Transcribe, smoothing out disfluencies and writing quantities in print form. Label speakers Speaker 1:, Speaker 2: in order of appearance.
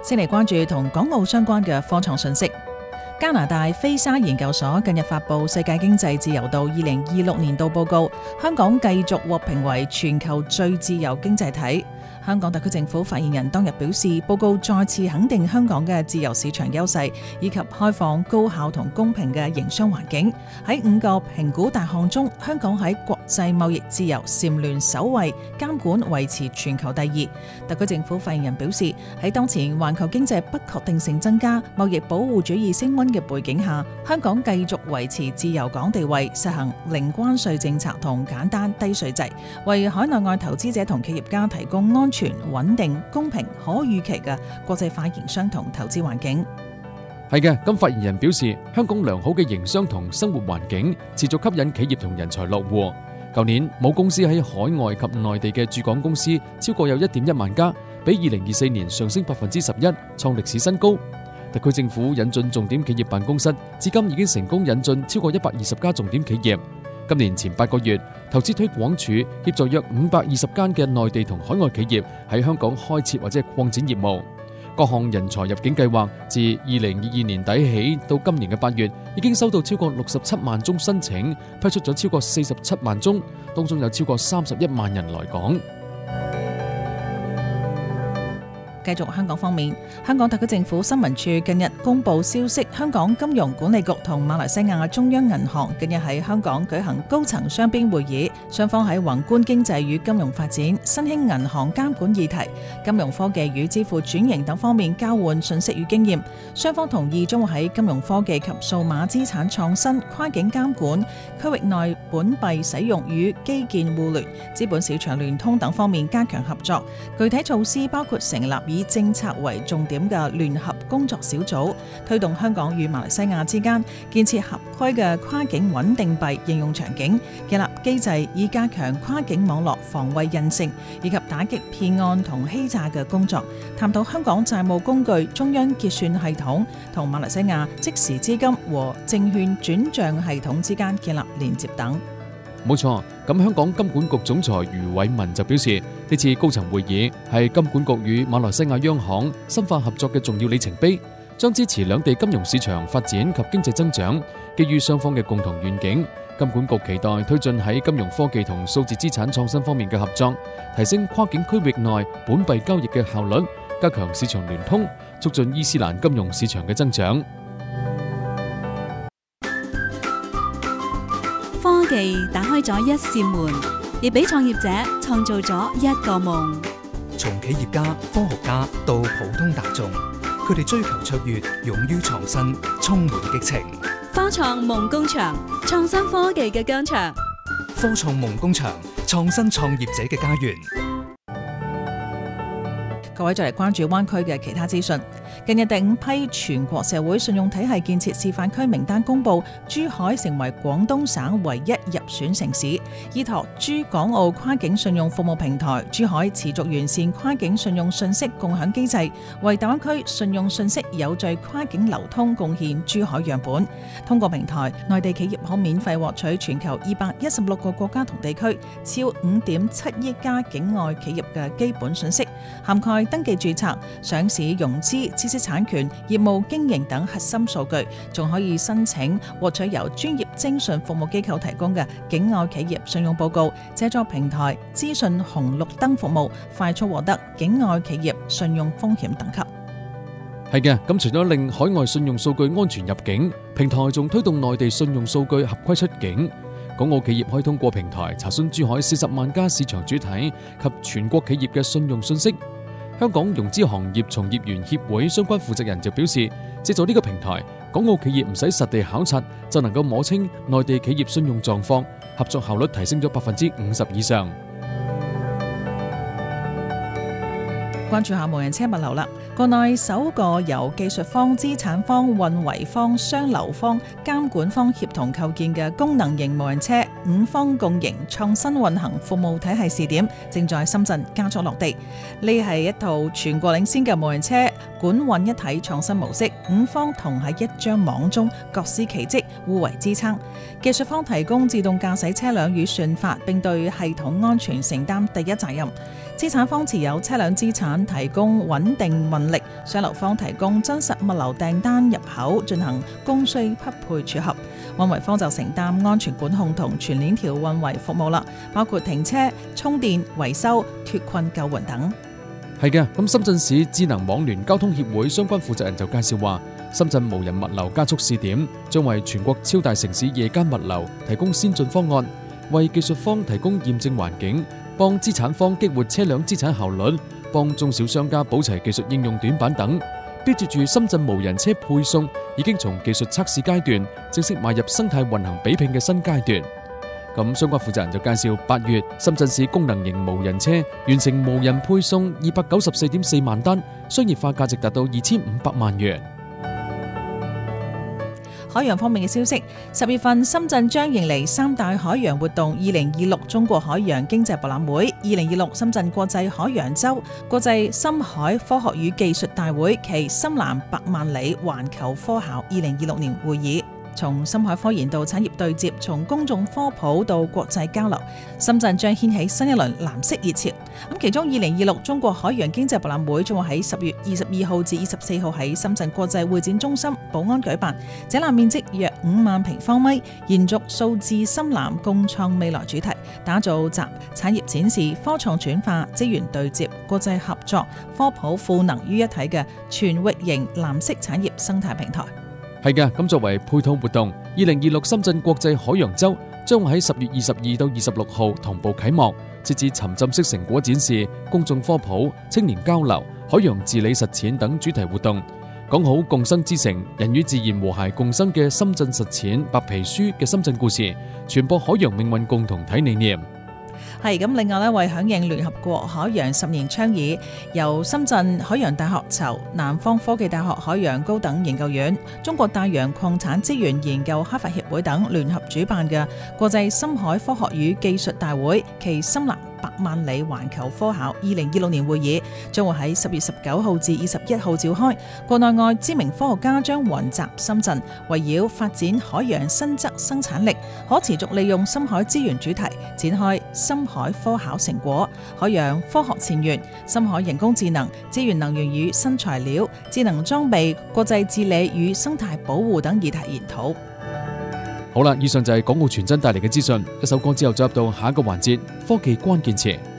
Speaker 1: 先嚟關注同港澳相關嘅科創信息。加拿大菲沙研究所近日發布世界經濟自由度2026年度報告，香港繼續獲評為全球最自由經濟體。香港特區政府發言人當日表示，報告再次肯定香港嘅自由市場優勢，以及開放、高效同公平嘅營商環境。喺5個評估大項中，香港喺國際貿易自由蟬聯首位，監管維持全球第2。特區政府發言人表示，喺當前環球經濟不確定性增加、貿易保護主義升溫嘅背景下，香港繼續維持自由港地位，實行零關稅政策同簡單低稅制，為海內外投資者同企業家提供安全、穩定、公平、可預期嘅國際化營商同投資環境。
Speaker 2: 係嘅，咁發言人表示，香港良好嘅營商同生活環境持續吸引企業同人才落戶。舊年母公司喺海外及內地嘅駐港公司超過有 1.1 萬家，比2024年上升11%，創歷史新高。特區政府引進重點企業辦公室，至今已經成功引進超過120家重點企業。今年前8個月，投資推廣署協助約520間嘅內地同海外企業喺香港開設或者擴展業務。各項人才入境計劃自2022年底起到今年嘅8月，已經收到超過67萬宗申請，批出咗超過47萬宗，當中有超過31萬人來港。
Speaker 1: 繼續香港方面，香港特區政府新聞處近日公布消息，香港金融管理局同馬來西亞中央銀行近日喺香港舉行高層雙邊會議，雙方喺宏觀經濟與金融發展、新興銀行監管議題、金融科技與支付轉型等方面交換信息與經驗。雙方同意將會喺金融科技及數碼資產創新、跨境監管、區域內本幣使用與基建互聯、資本市場聯通等方面加強合作。具體措施包括成立以政策為重點嘅聯合工作小組，推動香港與馬來西亞之間建設合規嘅跨境穩定幣應用場景，建立機制以加強跨境網絡防衛韌性，以及打擊騙案同欺詐嘅工作。探討香港債務工具中央結算系統同馬來西亞即時資金和證券轉賬系統之間建立連接等。
Speaker 2: 冇錯，咁香港金管局總裁余偉文就表示，呢次高層會議係金管局與馬來西亞央行深化合作嘅重要里程碑，將支持兩地金融市場發展及經濟增長。基於雙方嘅共同願景，金管局期待推進喺金融科技同數字資產創新方面嘅合作，提升跨境區域內本幣交易嘅效率，加強市場聯通，促進伊斯蘭金融市場嘅增長。
Speaker 3: 科技打開咗一扇門，亦俾創業者創造咗一個夢。
Speaker 4: 從企業家、科學家到普通大眾，佢哋追求卓越，勇於創新，充滿激情。
Speaker 3: 科創夢工場，創新科技嘅疆場。
Speaker 4: 科創夢工場，創新創業者嘅家園。
Speaker 1: 各位再嚟關注灣區嘅其他資訊。近日第5批全國社會信用體系建設示範區名單公佈，珠海成為廣東省唯一入選城市。依託珠港澳跨境信用服務平台，珠海持續完善跨境信用信息共享機制，為大灣區信用信息有序跨境流通貢獻珠海樣本。通過平台，內地企業可免費獲取全球216個國家同地區超5.7億家境外企業嘅基本信息，涵蓋登記註冊、上市融資、知識產權、業務經營等核心數據，仲可以申請獲取由專業徵信服務機構提供嘅境外企業信用報告，借助平台資訊紅綠燈服務，快速獲得境外企業信用風險等級。
Speaker 2: 係嘅，咁除咗令海外信用數據安全入境，平台仲推動內地信用數據合規出境。港澳企業可以通過平台查詢珠海40萬家市場主體及全國企業嘅信用信息。香港融資行業從業員協會相關負責人就表示，借助呢個平台，港澳企業唔使實地考察就能夠摸清內地企業信用狀況，合作效率提升咗50%以上。
Speaker 1: 關注下無人車物流啦，國內首個由技術方、資產方、運維方、雙流方、監管方協同構建嘅功能型無人車5方共贏創新運行服務體系試點，正在深圳加速落地。呢係一套全國領先嘅無人車管運一體創新模式，5方同喺一張網中各司其職，互為支撐。技術方提供自動駕駛車輛與算法，並對系統安全承擔第一責任。 資產方持有車輛資產，提供穩定運力；商流方提供真實物流訂單入口，進行供需匹配撮合。運維方就承擔安全管控同全鏈條運維服務啦，包括停車、充電、維修、脫困救援等。
Speaker 2: 係嘅，咁深圳市智能網聯交通協會相關負責人就介紹話，深圳無人物流加速試點將為全國超大城市夜間物流提供先進方案，為技術方提供驗證環境，幫資產方激活車輛資產效率，幫中小商家補齊技術應用短板等。標誌住深圳無人車配送已經從技術測試階段正式邁入生態運行比拼嘅新階段。咁相關負責人就介紹，8月深圳市功能型無人車完成無人配送294.4萬單，商業化價值達到2500萬元。
Speaker 1: 海洋方面嘅消息，10月份深圳將迎嚟3大海洋活動：2026中國海洋經濟博覽會、2026深圳國際海洋周、國際深海科學與技術大會暨深藍100萬里環球科考2026年會議。從深海科研到產業對接，從公眾科普到國際交流，深圳將掀起新一輪藍色熱潮。咁其中2026中國海洋經濟博覽會將會喺10月22號至24號喺深圳國際會展中心寶安舉辦，展覽面積約5萬平方米，延續數字深藍共創未來主題，打造集產業展示、科創轉化、資源對接、國際合作、科普賦能於一體嘅全域型藍色產業生態平台。
Speaker 2: 係嘅，咁作為配套活動，2026深圳國際海洋周將會喺10月22到26號同步啟幕，設置沉浸式成果展示、公眾科普、青年交流、海洋治理實踐等主題活動，講好共生之城、人與自然和諧共生嘅深圳實踐白皮書嘅深圳故事，傳播海洋命運共同體理念。
Speaker 1: 係咁，另外咧，為響應聯合國海洋10年倡議，由深圳海洋大學籌、南方科技大學海洋高等研究院、中國大洋礦產資源研究開發協會等聯合主辦嘅國際深海科學與技術大會暨深藍100萬里環球科考2026年會議，將會喺10月19號至21號召開。國內外知名科學家將雲集深圳，圍繞發展海洋新質生產力、可持續利用深海資源主題，展開深海科考成果、海洋科學前沿、深海人工智能、資源能源與新材料、智能裝備、國際治理與生態保護等議題研討。
Speaker 2: 好啦，以上就係港澳傳真帶嚟嘅資訊。一首歌之後，再入到下一個環節，科技關鍵詞。